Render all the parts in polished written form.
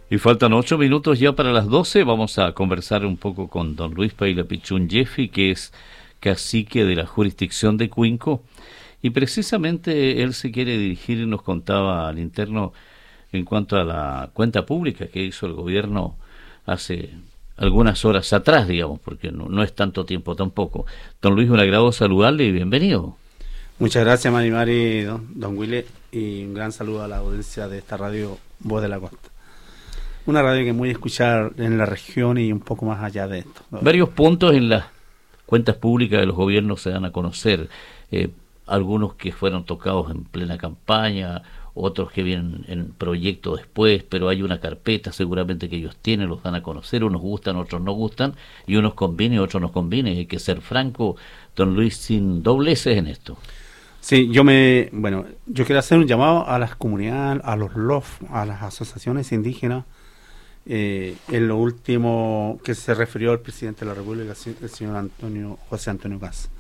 Y faltan 8 minutos ya para las 12. Vamos a conversar un poco con don Luis Paila Pichún Jeffy, que es cacique de la jurisdicción de Cuinco. Y precisamente él se quiere dirigir, y nos contaba al interno, en cuanto a la cuenta pública que hizo el gobierno hace algunas horas atrás, digamos, porque no es tanto tiempo tampoco. Don Luis, un agrado saludarle y bienvenido. Muchas gracias, Mari, don Willy, y un gran saludo a la audiencia de esta radio Voz de la Costa. Una radio que es muy escuchada en la región y un poco más allá de esto, ¿no? Varios puntos en las cuentas públicas de los gobiernos se dan a conocer. Algunos que fueron tocados en plena campaña, otros que vienen en proyecto después, pero hay una carpeta seguramente que ellos tienen, los dan a conocer, unos gustan, otros no gustan, y unos conviene, otros no conviene. Hay que ser franco, don Luis, sin dobleces en esto. Sí, yo quiero hacer un llamado a las comunidades, a los LOF, a las asociaciones indígenas, en lo último que se refirió al presidente de la República, el señor José Antonio Kast.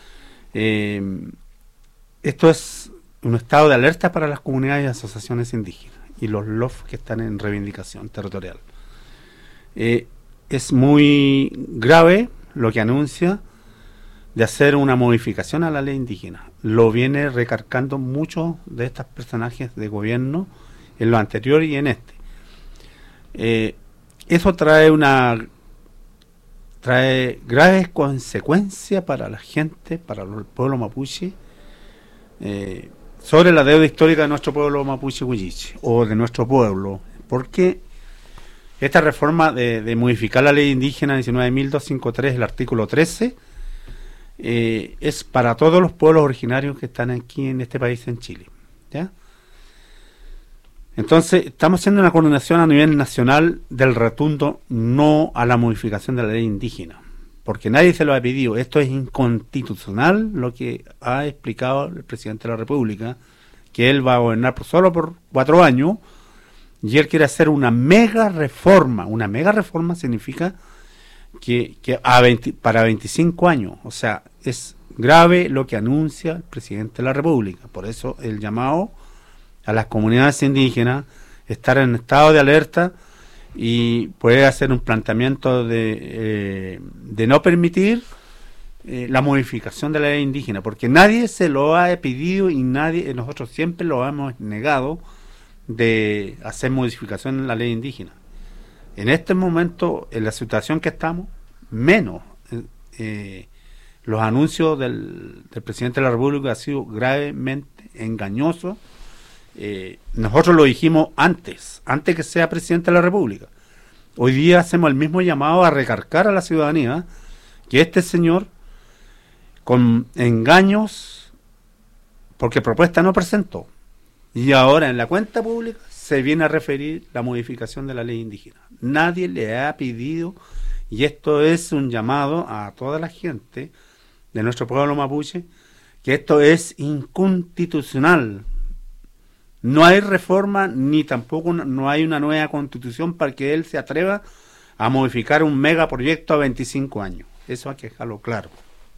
Esto es un estado de alerta para las comunidades y asociaciones indígenas y los LOF que están en reivindicación territorial. Es muy grave lo que anuncia de hacer una modificación a la ley indígena. Lo viene recargando muchos de estos personajes de gobierno en lo anterior y en este. Eso trae graves consecuencias para la gente, para el pueblo mapuche, sobre la deuda histórica de nuestro pueblo mapuche huilliche, o de nuestro pueblo, porque esta reforma de modificar la ley indígena 19.253, el artículo 13, es para todos los pueblos originarios que están aquí en este país, en Chile, ¿ya? Entonces, estamos haciendo una coordinación a nivel nacional del rotundo no a la modificación de la ley indígena, porque nadie se lo ha pedido. Esto es inconstitucional, lo que ha explicado el presidente de la República, que él va a gobernar solo por 4 años, y él quiere hacer una mega reforma. Una mega reforma significa que para 25 años, o sea, es grave lo que anuncia el presidente de la República. Por eso el llamado a las comunidades indígenas, estar en estado de alerta y poder hacer un planteamiento de no permitir la modificación de la ley indígena, porque nadie se lo ha pedido y nosotros siempre lo hemos negado de hacer modificación en la ley indígena. En este momento, en la situación que estamos, menos los anuncios del presidente de la República han sido gravemente engañosos. Nosotros lo dijimos antes que sea presidente de la República. Hoy día hacemos el mismo llamado a recargar a la ciudadanía que este señor, con engaños, porque propuesta no presentó, y ahora en la cuenta pública se viene a referir la modificación de la ley indígena. Nadie le ha pedido, y esto es un llamado a toda la gente de nuestro pueblo mapuche, que esto es inconstitucional. No hay reforma, ni tampoco no hay una nueva constitución para que él se atreva a modificar un megaproyecto a 25 años. Eso hay que dejarlo claro.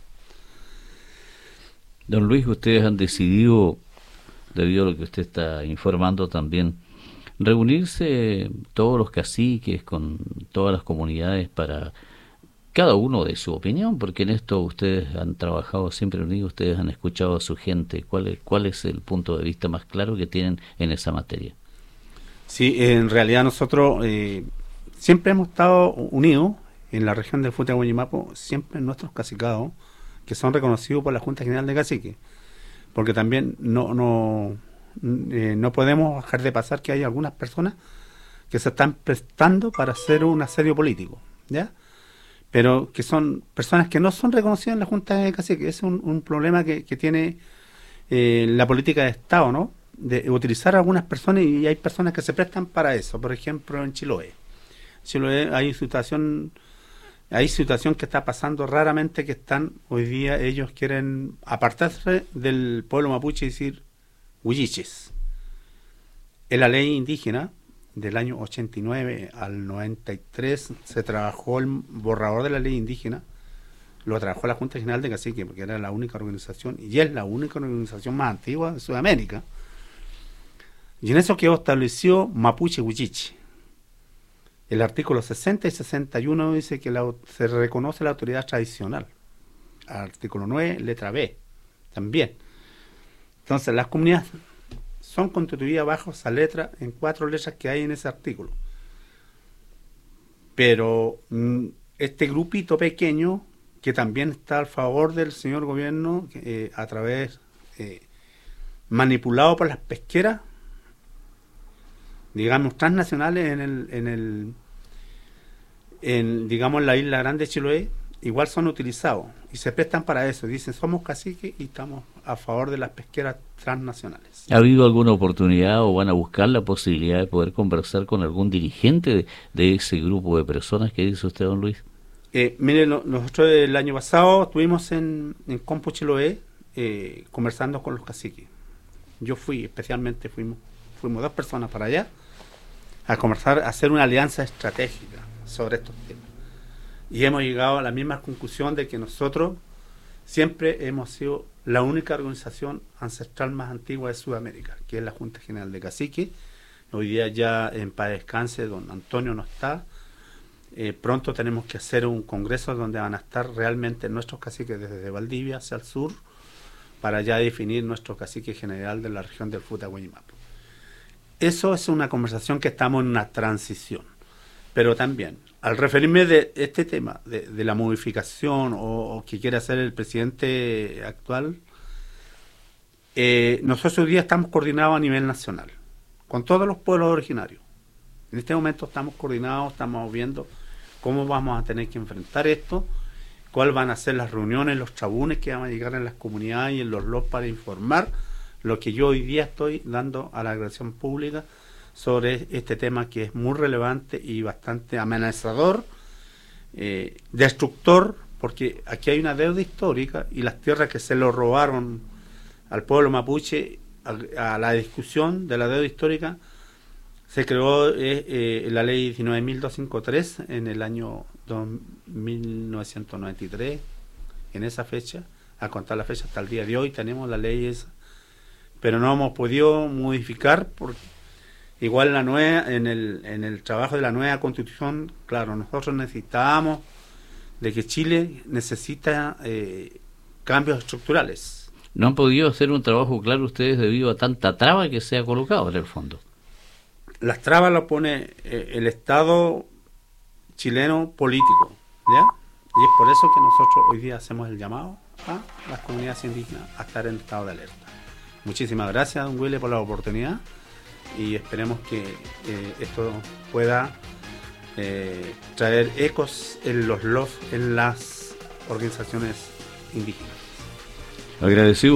Don Luis, ustedes han decidido, debido a lo que usted está informando también, reunirse todos los caciques con todas las comunidades para cada uno de su opinión, porque en esto ustedes han trabajado siempre unidos, ustedes han escuchado a su gente. ¿Cuál es el punto de vista más claro que tienen en esa materia? Sí, en realidad nosotros siempre hemos estado unidos en la región del Futa Guayimapo, siempre nuestros cacicados, que son reconocidos por la Junta General de Caciques, porque también no podemos dejar de pasar que hay algunas personas que se están prestando para hacer un asedio político, ¿ya? Pero que son personas que no son reconocidas en la Junta de Caciques. Es un problema que tiene la política de Estado, ¿no? De utilizar a algunas personas, y hay personas que se prestan para eso. Por ejemplo, en Chiloé hay situación que está pasando raramente, que están hoy día, ellos quieren apartarse del pueblo mapuche y decir huilliches. En la ley indígena del año 89 al 93 se trabajó el borrador de la ley indígena, lo trabajó la Junta General de Caciques, porque era la única organización, y es la única organización más antigua de Sudamérica, y en eso quedó establecido Mapuche Huilliche. El artículo 60 y 61 dice que se reconoce la autoridad tradicional. Artículo 9, letra B, también. Entonces, las comunidades son constituidas bajo esa letra, en 4 letras que hay en ese artículo. Pero este grupito pequeño, que también está a favor del señor gobierno, a través, manipulado por las pesqueras, digamos, transnacionales digamos, la isla Grande de Chiloé, igual son utilizados y se prestan para eso. Dicen, somos caciques y estamos a favor de las pesqueras transnacionales. ¿Ha habido alguna oportunidad o van a buscar la posibilidad de poder conversar con algún dirigente de ese grupo de personas que dice usted, don Luis? Mire, nosotros el año pasado estuvimos en Compu Chiloé conversando con los caciques. Yo especialmente fuimos 2 personas para allá a conversar, a hacer una alianza estratégica sobre estos temas. Y hemos llegado a la misma conclusión de que nosotros siempre hemos sido la única organización ancestral más antigua de Sudamérica, que es la Junta General de Caciques. Hoy día ya en paz descanse, don Antonio no está. Pronto tenemos que hacer un congreso donde van a estar realmente nuestros caciques desde Valdivia hacia el sur, para ya definir nuestro cacique general de la región del Futa-Guayimapu. Eso es una conversación que estamos en una transición. Pero también, al referirme de este tema, de la modificación o que quiere hacer el presidente actual, nosotros hoy día estamos coordinados a nivel nacional, con todos los pueblos originarios. En este momento estamos coordinados, estamos viendo cómo vamos a tener que enfrentar esto, cuáles van a ser las reuniones, los chabunes que van a llegar en las comunidades y en los LOF para informar lo que yo hoy día estoy dando a la agresión pública sobre este tema, que es muy relevante y bastante amenazador, destructor, porque aquí hay una deuda histórica y las tierras que se lo robaron al pueblo mapuche, a la discusión de la deuda histórica, se creó la ley 19.253 en el año 1993, en esa fecha, a contar la fecha hasta el día de hoy tenemos la ley esa, pero no hemos podido modificar porque igual en el trabajo de la nueva constitución, claro, nosotros necesitamos de que Chile necesita cambios estructurales. ¿No han podido hacer un trabajo claro ustedes debido a tanta traba que se ha colocado en el fondo? Las trabas las pone el Estado chileno político, ¿ya? Y es por eso que nosotros hoy día hacemos el llamado a las comunidades indígenas a estar en estado de alerta. Muchísimas gracias, don Willy, por la oportunidad y esperemos que esto pueda traer ecos en los LOF, en las organizaciones indígenas. Agradecido.